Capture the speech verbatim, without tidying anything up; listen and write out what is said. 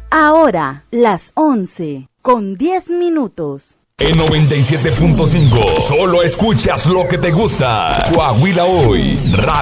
Ahora, las once, con diez minutos. En noventa y siete punto cinco, solo escuchas lo que te gusta. Coahuila Hoy, Radio.